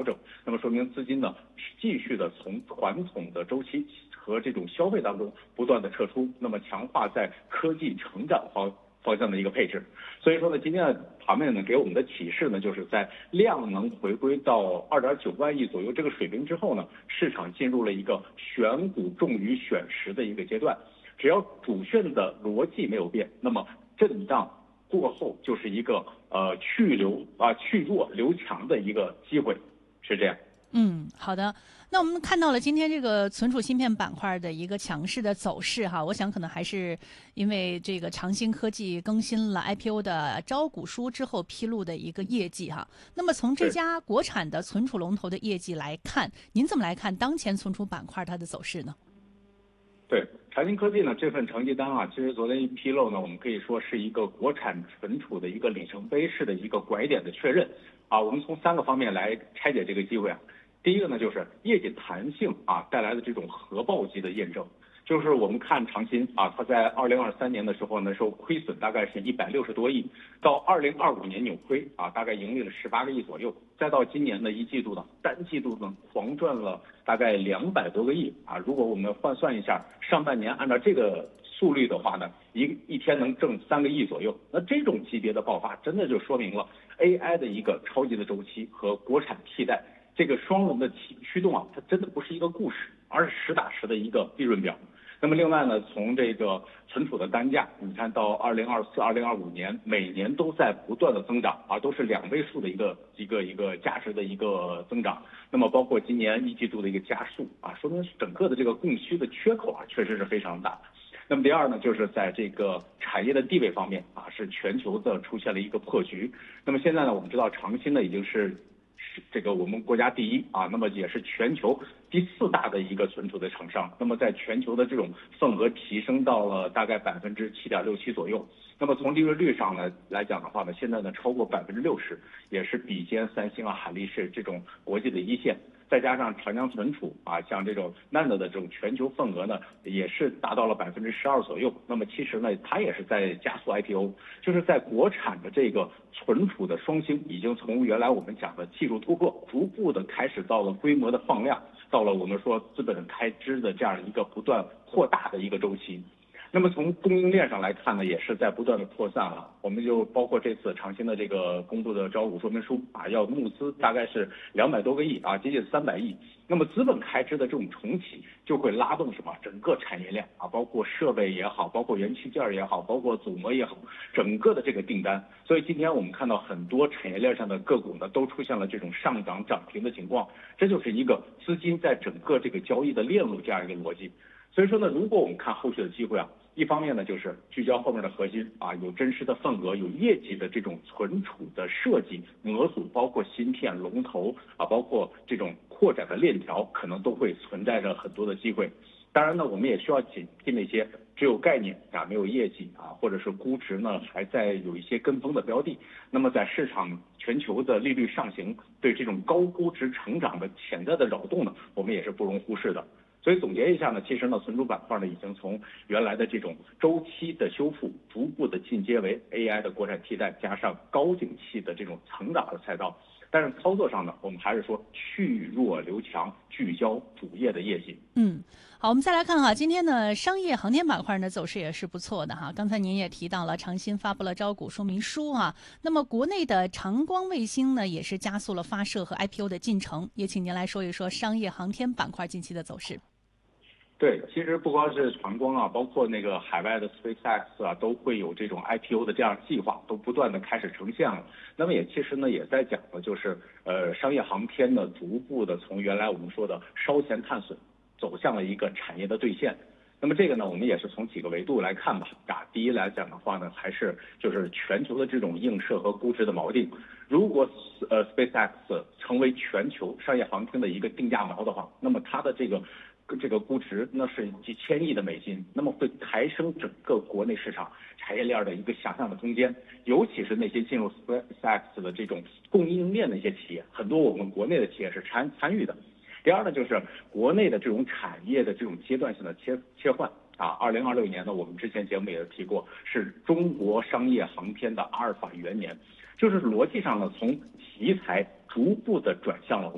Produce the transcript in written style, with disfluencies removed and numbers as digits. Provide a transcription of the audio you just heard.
调整，那么说明资金呢继续的从传统的周期和这种消费当中不断的撤出，那么强化在科技成长方向的一个配置。所以说呢，今天的盘面呢给我们的启示呢，就是在量能回归到2.9万亿左右这个水平之后呢，市场进入了一个选股重于选时的一个阶段。只要主线的逻辑没有变，那么震荡过后就是一个去弱留强的一个机会，是这样。 好的。那我们看到了今天这个存储芯片板块的一个强势的走势哈，我想可能还是因为这个长兴科技更新了 IPO 的招股书之后披露的一个业绩哈。那么从这家国产的存储龙头的业绩来看，您怎么来看当前存储板块它的走势呢？ 对，长兴科技呢这份成绩单啊，其实昨天一披露呢，我们可以说是一个国产存储的一个里程碑式的一个拐点的确认啊。我们从3个方面来拆解这个机会啊。第一个呢，就是业绩弹性啊带来的这种核爆级的验证，就是我们看长兴啊，它在2023年的时候呢，亏损大概是160多亿，到2025年扭亏啊，大概盈利了18个亿左右，再到今年的1季度呢，单季度呢狂赚了大概200多个亿啊。如果我们换算一下，上半年按照这个速率的话呢，一天能挣3个亿左右，那这种级别的爆发，真的就说明了 AI 的一个超级的周期和国产替代。这个双轮的驱动啊，它真的不是一个故事，而是实打实的一个利润表。那么另外呢，从这个存储的单价，你看到2024、2025年每年都在不断的增长啊，都是2位数的一个价值的一个增长。那么包括今年1季度的一个加速啊，说明整个的这个供需的缺口啊，确实是非常大。那么第二呢，就是在这个产业的地位方面啊，是全球的出现了一个破局。那么现在呢，我们知道长兴呢已经是这个我们国家第一啊，那么也是全球第4大的一个存储的厂商。那么在全球的这种份额提升到了大概7.67%左右。那么从利润率上呢来讲的话呢，现在呢超过60%，也是比肩三星啊、海力士这种国际的一线。再加上长江存储啊，像这种 NAND 的这种全球份额呢，也是达到了12%左右。那么其实呢，它也是在加速 IPO， 就是在国产的这个存储的双星，已经从原来我们讲的技术突破，逐步的开始到了规模的放量，到了我们说资本开支的这样一个不断扩大的一个周期。那么从供应链上来看呢，也是在不断的扩散了。我们就包括这次长兴的这个公布的招股说明书啊，要募资大概是200多个亿啊，接近300亿。那么资本开支的这种重启，就会拉动什么？整个产业链啊，包括设备也好，包括元器件也好，包括组膜也好，整个的这个订单。所以今天我们看到很多产业链上的个股呢，都出现了这种上涨涨停的情况，这就是一个资金在整个这个交易的链路这样一个逻辑。所以说呢，如果我们看后续的机会啊，一方面呢就是聚焦后面的核心啊，有真实的份额，有业绩的这种存储的设计模组，包括芯片龙头啊，包括这种扩展的链条，可能都会存在着很多的机会。当然呢，我们也需要警惕那些只有概念啊，没有业绩啊，或者是估值呢还在有一些跟风的标的。那么在市场全球的利率上行，对这种高估值成长的潜在的扰动呢，我们也是不容忽视的。所以总结一下呢，其实呢，存储板块呢已经从原来的这种周期的修复，逐步的进阶为 AI 的国产替代，加上高景气的这种成长的赛道。但是操作上呢，我们还是说去弱留强，聚焦主业的业绩。 好，我们再来看哈，今天呢，商业航天板块呢走势也是不错的哈。刚才您也提到了，长兴发布了招股说明书哈。那么国内的长光卫星呢，也是加速了发射和 IPO 的进程。也请您来说一说商业航天板块近期的走势。 对，其实不光是长光啊，包括那个海外的 SpaceX 啊，都会有这种 IPO 的这样计划，都不断的开始呈现了。那么其实呢，也在讲的就是商业航天呢，逐步的从原来我们说的烧钱探索，走向了一个产业的兑现。那么这个呢，我们也是从几个维度来看吧。第一来讲的话呢，还是就是全球的这种映射和估值的锚定。如果SpaceX 成为全球商业航天的一个定价锚的话，那么它的这个估值那是几千亿的美金，那么会抬升整个国内市场产业链的一个想象的空间，尤其是那些进入 SpaceX 的这种供应链的一些企业，很多我们国内的企业是参与的。第二呢，就是国内的这种产业的这种阶段性的切换啊。2026年呢，我们之前节目也提过，是中国商业航天的阿尔法元年，就是逻辑上呢，从题材逐步的转向了